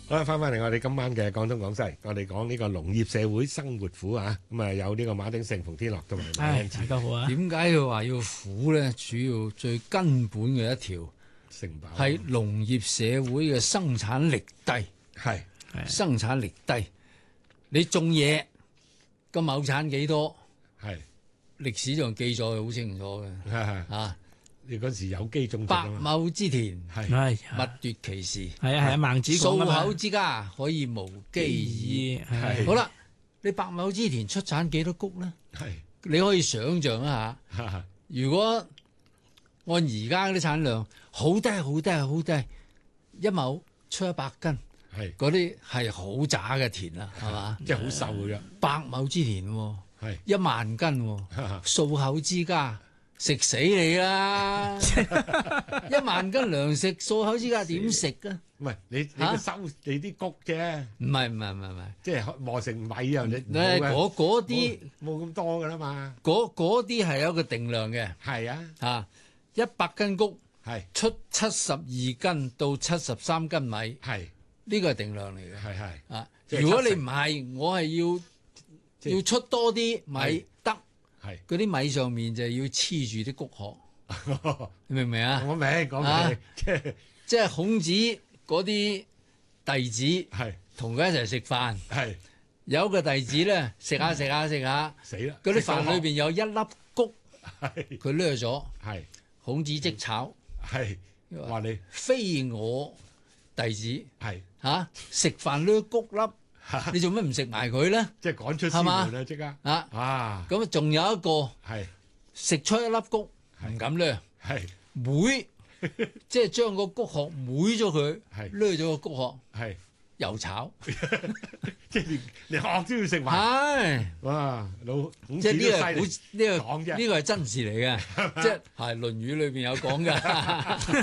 好啦，翻嚟我哋今晚嘅廣東廣西，我哋講呢個農業社會生活苦啊，咁啊有呢個馬鼎盛、馮天樂同埋馬恩賜。 大家好啊！ 點解佢話要苦咧？主要最根本嘅一條成飽係農業社會嘅生產力低， 係生產力低。你種嘢個畝產幾多？ 係歷史上記載好清楚嘅啊！ 你嗰時有機種植百啊嘛， 畝之田， 係勿奪其時。 係啊，孟子講數㗎嘛口之家，可以無饑矣。 係好啦，你百畝之田出產幾多穀咧？ 係你可以想象一下，如果按而家嗰啲產量，好低好低好低，一畝出100斤， 係嗰啲係好渣嘅田啦，係嘛？ 即係好瘦嘅， 百畝之田喎， 係 10000斤喎，數口之家。食死你啦！10000斤糧食，數口之家點食啊？ 唔係你個收你啲穀啫， 唔係， 即係磨成米啊！你嗰啲冇咁多噶啦嘛， 嗰啲係有一個定量嘅， 係啊， 100斤穀係出72斤到73斤米， 係呢個係定量嚟嘅。 係啊， 即係如果你 70 唔係，我係即係要出多啲米得， 係嗰啲米上面就要黐住啲穀殼，你明唔明啊？ 我明講啊明， 即係孔子嗰啲弟子係同佢一齊食飯， 係有一個弟子咧食下， 死啦， 嗰啲飯裏邊有一粒穀， 係佢掠咗， 係孔子即炒， 係話你非我弟子係食飯掠穀粒，你做咩唔食埋佢咧？ 即係趕出師門啦，即刻啊！ 咁仲有一個係食出一粒穀唔敢掠， 係妹即係將個穀殼妹咗佢， 係掠咗個穀殼係， 又炒， 即係連殼都要食埋。 係哇！孔即係子都犀利呢個講啫呢個係真事嚟嘅，即係《論語》裏邊有講嘅。